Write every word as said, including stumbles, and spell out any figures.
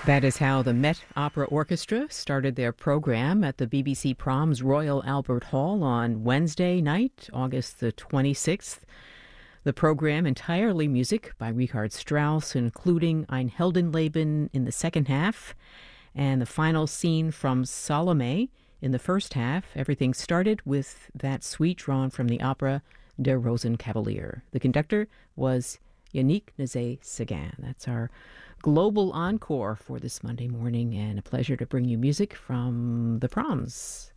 That is how the Met Opera Orchestra started their program at the B B C Proms Royal Albert Hall on Wednesday night, August the twenty-sixth. The program, entirely music by Richard Strauss, including Ein Heldenleben in the second half, and the final scene from Salome in the first half. Everything started with that suite drawn from the opera Der Rosenkavalier. The conductor was Yannick Nézet-Séguin. That's our global encore for this Monday morning, and a pleasure to bring you music from the Proms.